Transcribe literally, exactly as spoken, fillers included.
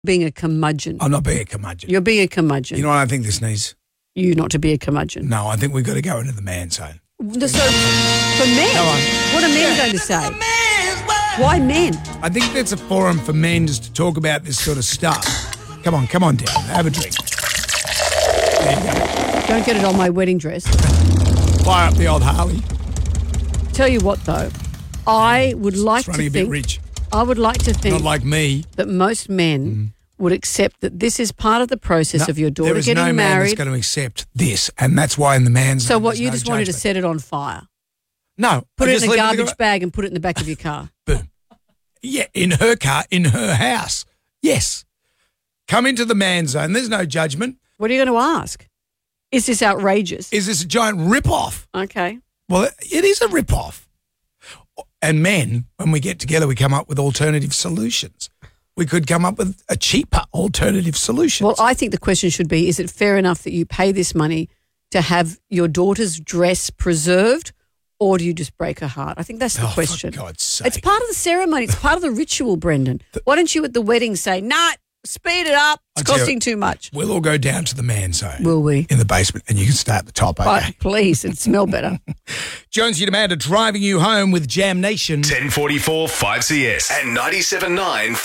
being a curmudgeon. I'm not being a curmudgeon. You're being a curmudgeon. You know what I think this needs? You not to be a curmudgeon. No, I think we've got to go into the man zone. So, for men, Come on. what are men going to say? Why men? I think that's a forum for men just to talk about this sort of stuff. Come on, come on down. Have a drink. There you go. Don't get it on my wedding dress. Fire up the old Harley. Tell you what, though, I would like It's to running a think. bit rich. I would like to think Not like me. that most men Mm. would accept that this is part of the process No, of your daughter there is getting no man married. that's going to accept this, and that's why in the man's So zone what, there's you no just wanted to judgment. set it on fire? No. Put I it just in a leave garbage the- bag and put it in the back of your car. Boom. Yeah, in her car, in her house. Yes. Come into the man zone. There's no judgment. What are you going to ask? Is this outrageous? Is this a giant rip-off? Okay. Well, it is a rip-off. And men, when we get together, we come up with alternative solutions. We could come up with a cheaper alternative solution. Well, I think the question should be, is it fair enough that you pay this money to have your daughter's dress preserved, or do you just break her heart? I think that's the Oh, for question. God's sake. It's part of the ceremony. It's part of the ritual, Brendan. Why don't you at the wedding say, nah, speed it up. It's I tell you costing what, too much. We'll all go down to the man zone. Will we? In the basement, and you can stay at the top, okay? Oh, please, it'd smell better. Jonesy and Amanda driving you home with Jam Nation. ten forty-four five C S and ninety-seven point nine